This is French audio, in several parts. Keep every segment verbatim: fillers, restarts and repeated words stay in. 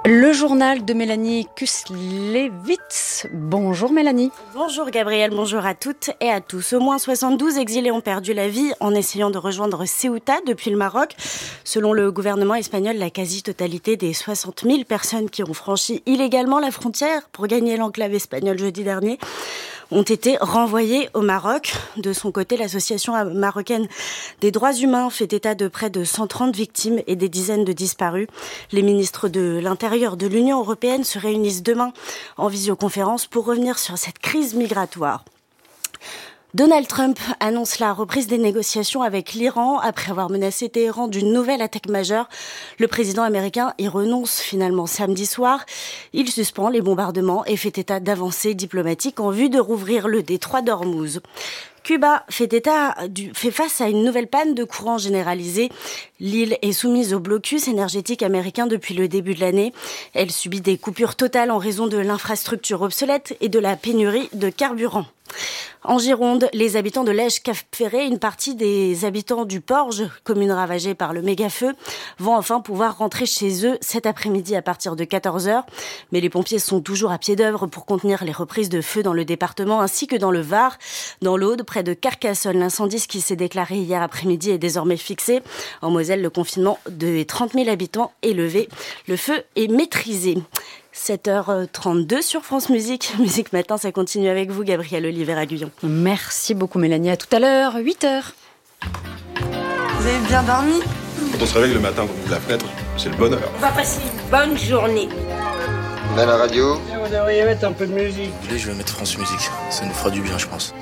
Le journal de Mélanie Kuslewitz. Bonjour Mélanie. Bonjour Gabriel, bonjour à toutes et à tous. Au moins soixante-douze exilés ont perdu la vie en essayant de rejoindre Ceuta depuis le Maroc. Selon le gouvernement espagnol, la quasi-totalité des soixante mille personnes qui ont franchi illégalement la frontière pour gagner l'enclave espagnole jeudi dernier ont été renvoyés au Maroc. De son côté, l'association marocaine des droits humains fait état de près de cent trente victimes et des dizaines de disparus. Les ministres de l'Intérieur de l'Union européenne se réunissent demain en visioconférence pour revenir sur cette crise migratoire. Donald Trump annonce la reprise des négociations avec l'Iran après avoir menacé Téhéran d'une nouvelle attaque majeure. Le président américain y renonce finalement samedi soir. Il suspend les bombardements et fait état d'avancées diplomatiques en vue de rouvrir le détroit d'Ormuz. Cuba fait, état du, fait face à une nouvelle panne de courant généralisée. L'île est soumise au blocus énergétique américain depuis le début de l'année. Elle subit des coupures totales en raison de l'infrastructure obsolète et de la pénurie de carburant. En Gironde, les habitants de Lège-Cap-Ferré, une partie des habitants du Porge, commune ravagée par le méga-feu, vont enfin pouvoir rentrer chez eux cet après-midi à partir de quatorze heures. Mais les pompiers sont toujours à pied d'œuvre pour contenir les reprises de feu dans le département ainsi que dans le Var. Dans l'Aude, près de Carcassonne, l'incendie qui s'est déclaré hier après-midi est désormais fixé. En Moselle, le confinement de trente mille habitants est levé. Le feu est maîtrisé. sept heures trente-deux sur France Musique. Musique Matin, ça continue avec vous, Gabriel Oliver-Aguillon. Merci beaucoup Mélanie, à tout à l'heure, huit heures. Vous avez bien dormi ? Quand on se réveille le matin, qu'on ouvre la fenêtre, c'est le bonheur. On va passer une bonne journée. On a la radio. Vous devriez mettre un peu de musique. Là, je vais mettre France Musique, ça nous fera du bien, je pense.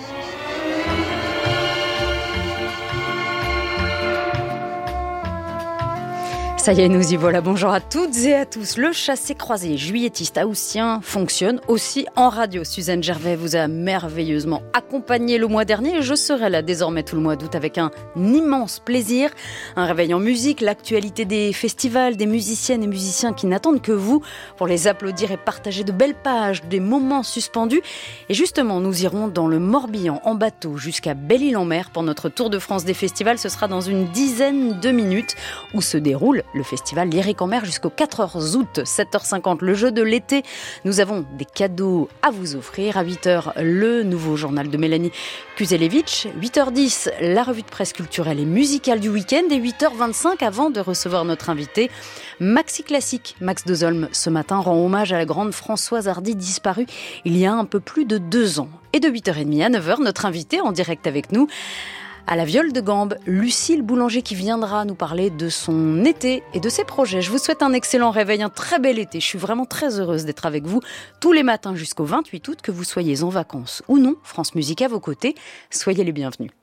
Ça y est, nous y voilà. Bonjour à toutes et à tous. Le chassé-croisé juillettiste haussien fonctionne aussi en radio. Suzanne Gervais vous a merveilleusement accompagné le mois dernier et je serai là désormais tout le mois d'août avec un immense plaisir. Un réveil en musique, l'actualité des festivals, des musiciennes et musiciens qui n'attendent que vous pour les applaudir et partager de belles pages, des moments suspendus. Et justement, nous irons dans le Morbihan en bateau jusqu'à Belle-Île-en-Mer pour notre tour de France des festivals. Ce sera dans une dizaine de minutes où se déroule le festival Lyrique en mer jusqu'au quatorze août, sept heures cinquante, le jeu de l'été. Nous avons des cadeaux à vous offrir. À huit heures, le nouveau journal de Mélanie Kuslewitz. huit heures dix, la revue de presse culturelle et musicale du week-end. Et huit heures vingt-cinq, avant de recevoir notre invité, Maxi Classique. Max Dezolmes, ce matin, rend hommage à la grande Françoise Hardy, disparue il y a un peu plus de deux ans. Et de huit heures trente à neuf heures, notre invité en direct avec nous, à la Viole de Gambe, Lucille Boulanger qui viendra nous parler de son été et de ses projets. Je vous souhaite un excellent réveil, un très bel été. Je suis vraiment très heureuse d'être avec vous tous les matins jusqu'au vingt-huit août, que vous soyez en vacances ou non. France Musique à vos côtés, soyez les bienvenus.